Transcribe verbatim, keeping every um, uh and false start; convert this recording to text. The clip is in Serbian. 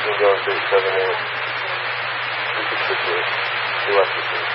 Going through seven eight. You can switch it. You like it.